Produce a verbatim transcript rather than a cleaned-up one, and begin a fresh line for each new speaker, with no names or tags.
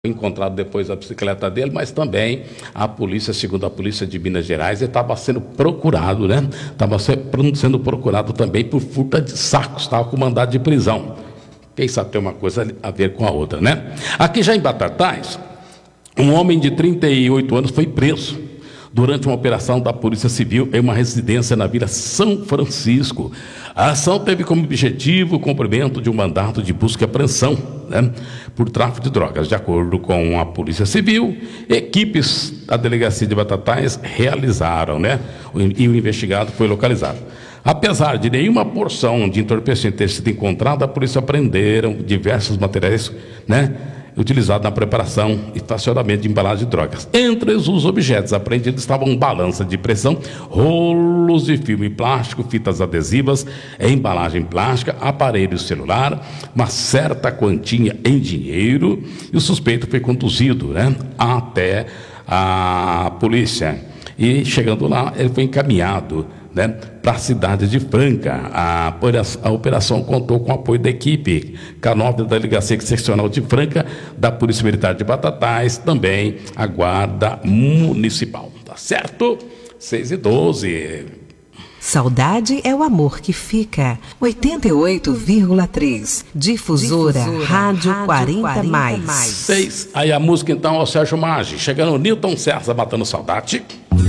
encontrado depois a bicicleta dele, mas também a polícia, segundo a polícia de Minas Gerais, ele estava sendo procurado, né? Estava sendo procurado também por furto de sacos, estava com mandado de prisão. Quem sabe tem uma coisa a ver com a outra, né? Aqui já em Batatais, um homem de trinta e oito anos foi preso durante uma operação da Polícia Civil em uma residência na Vila São Francisco. A ação teve como objetivo o cumprimento de um mandato de busca e apreensão, né, por tráfico de drogas. De acordo com a Polícia Civil, equipes da Delegacia de Batatais realizaram, né, e o investigado foi localizado. Apesar de nenhuma porção de entorpecente ter sido encontrada, a polícia apreenderam diversos materiais, né, utilizado na preparação e estacionamento de embalagem de drogas. Entre os objetos apreendidos estavam balança de pressão, rolos de filme plástico, fitas adesivas, embalagem plástica, aparelho celular, uma certa quantia em dinheiro, e o suspeito foi conduzido, né, até a polícia. E chegando lá, ele foi encaminhado, né, para a cidade de Franca. A, a operação contou com o apoio da equipe K nove da Delegacia Seccional de Franca, da Polícia Militar de Batatais, também a Guarda Municipal. Tá certo? seis e doze.
Saudade é o amor que fica. oitenta e oito vírgula três. Difusora, Difusora Rádio, Rádio quarenta mais.
seis. Aí a música então, ao Sérgio Maggi. Chegando o Newton César, matando saudade.